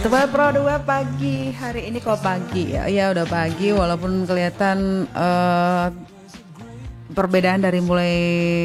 Sobat Pro 2 pagi, hari ini kok pagi ya? Ya udah pagi walaupun kelihatan perbedaan dari mulai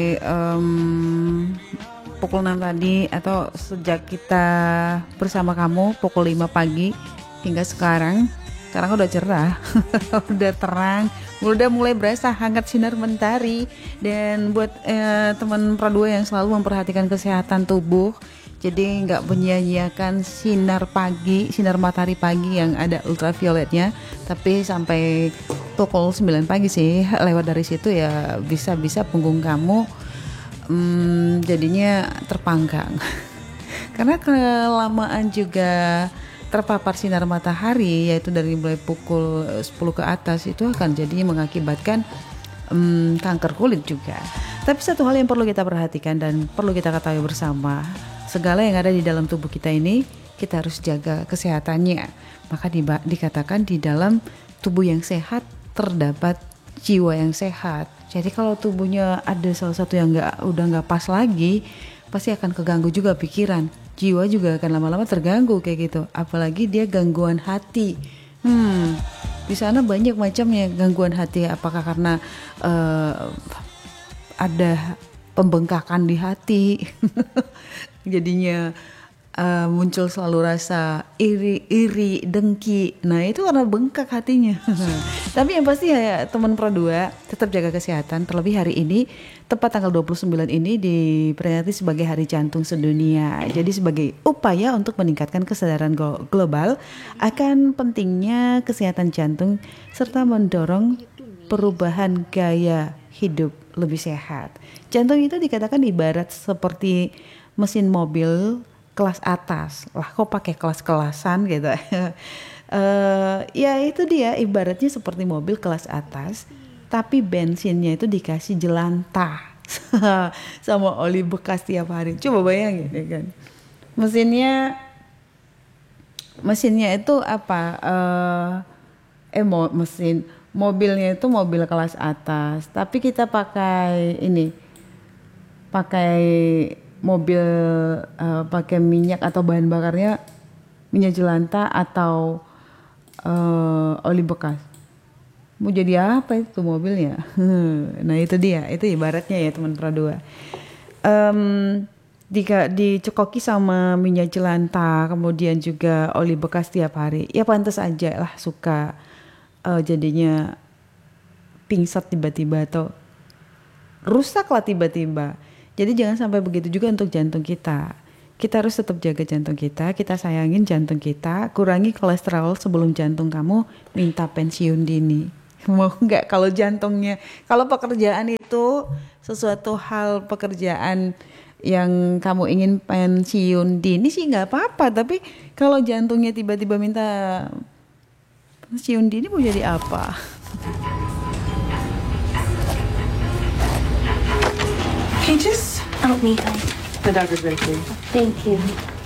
pukul 6 tadi atau sejak kita bersama kamu pukul 5 pagi hingga sekarang udah cerah, udah terang, udah mulai berasa hangat sinar mentari. Dan buat teman Pro 2 yang selalu memperhatikan kesehatan tubuh, jadi nggak menyia-nyiakan sinar matahari pagi yang ada ultravioletnya, tapi sampai pukul 9 pagi sih, lewat dari situ ya bisa-bisa punggung kamu jadinya terpanggang karena kelamaan juga terpapar sinar matahari, yaitu dari mulai pukul 10 ke atas, itu akan jadi mengakibatkan kanker kulit juga. Tapi satu hal yang perlu kita perhatikan dan perlu kita ketahui bersama, segala yang ada di dalam tubuh kita ini, kita harus jaga kesehatannya. Maka dikatakan di dalam tubuh yang sehat terdapat jiwa yang sehat. Jadi kalau tubuhnya ada salah satu yang udah nggak pas lagi, pasti akan keganggu juga pikiran. Jiwa juga akan lama-lama terganggu kayak gitu. Apalagi dia gangguan hati. Di sana banyak macamnya gangguan hati. Apakah karena ada pembengkakan di hati, jadinya muncul selalu rasa iri, dengki. Nah itu karena bengkak hatinya. Tapi yang pasti ya teman Pro 2, tetap jaga kesehatan. Terlebih hari ini, tepat tanggal 29 ini diperingati sebagai Hari Jantung Sedunia. Jadi sebagai upaya untuk meningkatkan kesadaran global akan pentingnya kesehatan jantung serta mendorong perubahan gaya hidup lebih sehat. Jantung itu dikatakan ibarat seperti mesin mobil kelas atas. Lah kok pakai kelas-kelasan gitu. Ya itu dia, ibaratnya seperti mobil kelas atas, tapi bensinnya itu dikasih jelantah sama oli bekas tiap hari. Coba bayangin ya kan. Mesinnya itu apa? Mobilnya itu mobil kelas atas, tapi kita pakai mobil pakai minyak atau bahan bakarnya minyak jelantah atau oli bekas. Mau jadi apa itu mobilnya? Nah itu dia, itu ibaratnya ya teman Pro 2. Dicekoki sama minyak jelantah, kemudian juga oli bekas tiap hari, ya pantas aja lah suka jadinya pingsan tiba-tiba atau rusak lah tiba-tiba. Jadi jangan sampai begitu juga untuk jantung kita. Kita harus tetap jaga jantung kita sayangin jantung kita, kurangi kolesterol sebelum jantung kamu minta pensiun dini. Mau nggak kalau pekerjaan itu sesuatu hal pekerjaan yang kamu ingin pensiun dini sih nggak apa-apa, tapi kalau jantungnya tiba-tiba minta pensiun dini mau jadi apa? Hey, just help me. The doctor's ready for you. Thank you.